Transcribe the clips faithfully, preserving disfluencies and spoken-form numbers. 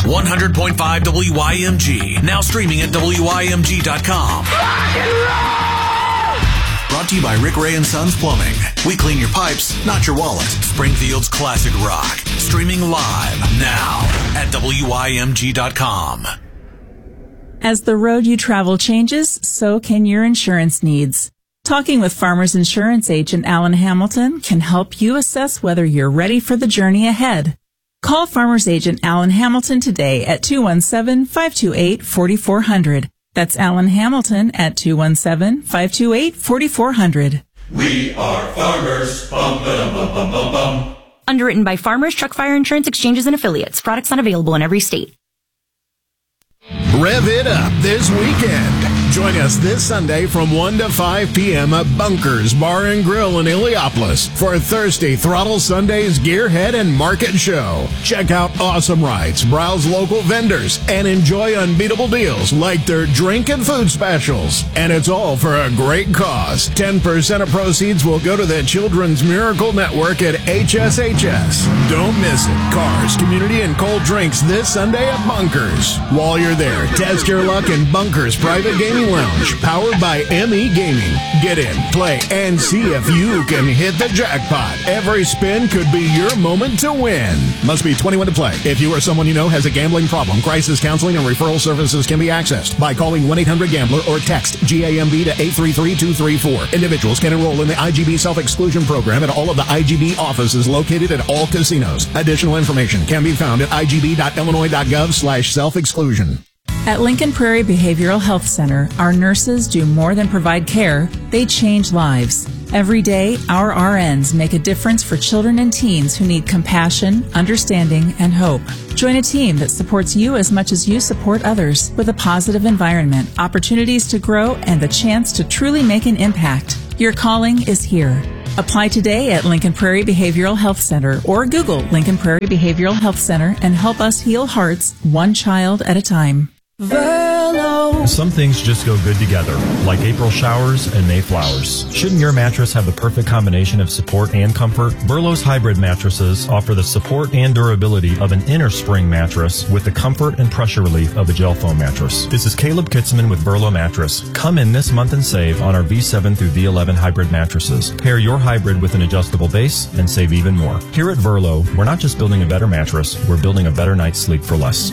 one hundred point five W I M G. Now streaming at W I M G dot com. Rock and roll! Brought to you by Rick Ray and Sons Plumbing. We clean your pipes, not your wallet. Springfield's classic rock. Streaming live now at W I M G dot com. As the road you travel changes, so can your insurance needs. Talking with Farmers Insurance agent Alan Hamilton can help you assess whether you're ready for the journey ahead. Call Farmers agent Alan Hamilton today at two one seven, five two eight, four four zero zero. That's Alan Hamilton at two one seven, five two eight, four four zero zero. We are farmers. Bum, ba-dum, bum, bum, bum, bum. Underwritten by Farmers Truck Fire Insurance Exchanges and Affiliates. Products not available in every state. Rev it up this weekend. Join us this Sunday from one to five p.m. at Bunkers Bar and Grill in Iliopolis for Thirsty Throttle Sunday's Gearhead and Market Show. Check out awesome rides, browse local vendors, and enjoy unbeatable deals like their drink and food specials. And it's all for a great cause. ten percent of proceeds will go to the Children's Miracle Network at H S H S. Don't miss it. Cars, community, and cold drinks this Sunday at Bunkers. While you're there, test your luck in Bunkers Private Gaming Lounge, powered by M E Gaming. Get in, play, and see if you can hit the jackpot. Every spin could be your moment to win. Must be twenty-one to play. If you or someone you know has a gambling problem, crisis counseling and referral services can be accessed by calling one eight hundred gambler or text G A M B to eight three three two three four. Individuals can enroll in the I G B self-exclusion program at all of the I G B offices located at all casinos. Additional information can be found at I G B dot illinois dot gov slash self-exclusion. At Lincoln Prairie Behavioral Health Center, our nurses do more than provide care, they change lives. Every day, our R Ns make a difference for children and teens who need compassion, understanding, and hope. Join a team that supports you as much as you support others with a positive environment, opportunities to grow, and the chance to truly make an impact. Your calling is here. Apply today at Lincoln Prairie Behavioral Health Center or Google Lincoln Prairie Behavioral Health Center and help us heal hearts one child at a time. Verlo. Some things just go good together, like April showers and May flowers. Shouldn't your mattress have the perfect combination of support and comfort? Verlo's hybrid mattresses offer the support and durability of an inner spring mattress with the comfort and pressure relief of a gel foam mattress. This is Caleb Kitzman with Verlo Mattress. Come in this month and save on our V seven through V eleven hybrid mattresses. Pair your hybrid with an adjustable base and save even more. Here at Verlo, we're not just building a better mattress, we're building a better night's sleep for less.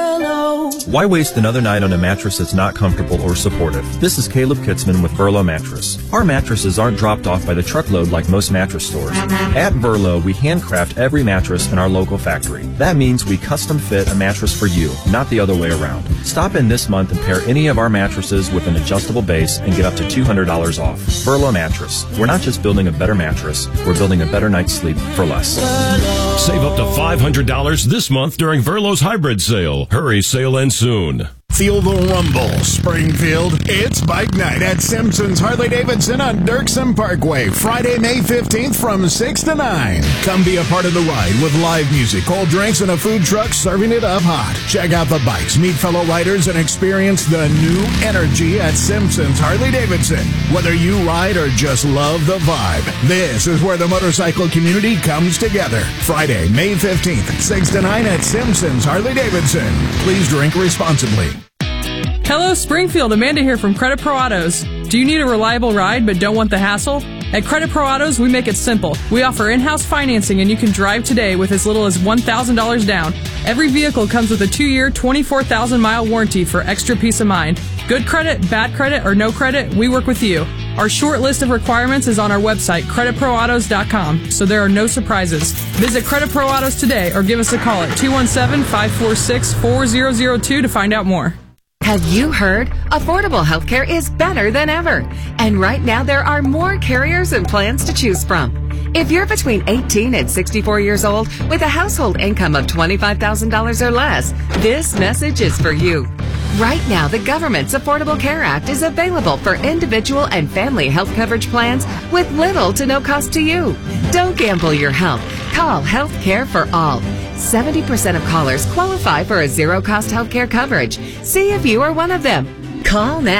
Why waste another night on a mattress that's not comfortable or supportive? This is Caleb Kitzman with Verlo Mattress. Our mattresses aren't dropped off by the truckload like most mattress stores. At Verlo, we handcraft every mattress in our local factory. That means we custom fit a mattress for you, not the other way around. Stop in this month and pair any of our mattresses with an adjustable base and get up to two hundred dollars off. Verlo Mattress. We're not just building a better mattress, we're building a better night's sleep for less. Save up to five hundred dollars this month during Verlo's hybrid sale. Hurry, sale ends soon. Feel the rumble, Springfield. It's Bike Night at Simpson's Harley-Davidson on Dirksen Parkway, Friday, May fifteenth from six to nine. Come be a part of the ride with live music, cold drinks, and a food truck serving it up hot. Check out the bikes, meet fellow riders, and experience the new energy at Simpson's Harley-Davidson. Whether you ride or just love the vibe, this is where the motorcycle community comes together. Friday, May fifteenth, six to nine at Simpson's Harley-Davidson. Please drink responsibly. Hello, Springfield. Amanda here from Credit Pro Autos. Do you need a reliable ride but don't want the hassle? At Credit Pro Autos, we make it simple. We offer in-house financing and you can drive today with as little as one thousand dollars down. Every vehicle comes with a two-year, twenty-four thousand mile warranty for extra peace of mind. Good credit, bad credit, or no credit, we work with you. Our short list of requirements is on our website, credit pro autos dot com, so there are no surprises. Visit Credit Pro Autos today or give us a call at two one seven, five four six, four zero zero two to find out more. Have you heard? Affordable healthcare is better than ever. And right now there are more carriers and plans to choose from. If you're between eighteen and sixty-four years old with a household income of twenty-five thousand dollars or less, this message is for you. Right now, the government's Affordable Care Act is available for individual and family health coverage plans with little to no cost to you. Don't gamble your health. Call Health Care for All. seventy percent of callers qualify for a zero-cost health care coverage. See if you are one of them. Call now.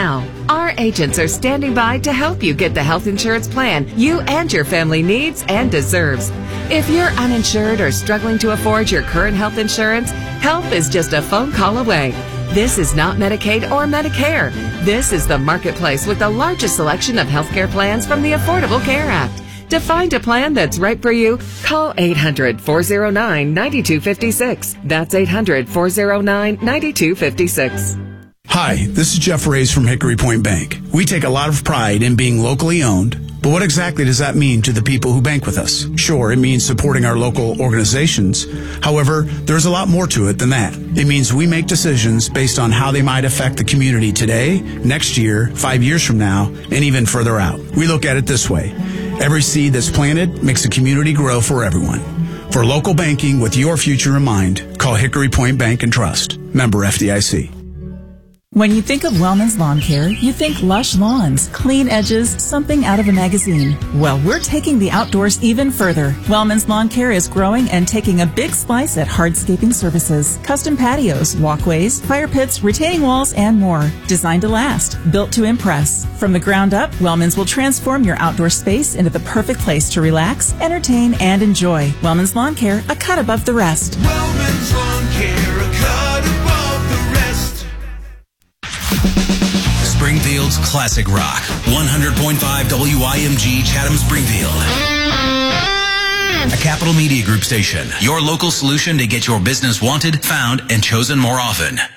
Our agents are standing by to help you get the health insurance plan you and your family needs and deserves. If you're uninsured or struggling to afford your current health insurance, help is just a phone call away. This is not Medicaid or Medicare. This is the marketplace with the largest selection of healthcare plans from the Affordable Care Act. To find a plan that's right for you, call eight hundred, four oh nine, nine two five six. That's eight hundred, four oh nine, nine two five six. Hi, this is Jeff Reyes from Hickory Point Bank. We take a lot of pride in being locally owned, but what exactly does that mean to the people who bank with us? Sure, it means supporting our local organizations. However, there's a lot more to it than that. It means we make decisions based on how they might affect the community today, next year, five years from now, and even further out. We look at it this way. Every seed that's planted makes a community grow for everyone. For local banking with your future in mind, call Hickory Point Bank and Trust. Member F D I C. When you think of Wellman's Lawn Care, you think lush lawns, clean edges, something out of a magazine. Well, we're taking the outdoors even further. Wellman's Lawn Care is growing and taking a big slice at hardscaping services, custom patios, walkways, fire pits, retaining walls, and more. Designed to last, built to impress. From the ground up, Wellman's will transform your outdoor space into the perfect place to relax, entertain, and enjoy. Wellman's Lawn Care, a cut above the rest. Wellman's Lawn Care, a cut above the rest. Springfield's classic rock. one hundred point five W I M G Chatham Springfield. A Capital Media Group station. Your local solution to get your business wanted, found, and chosen more often.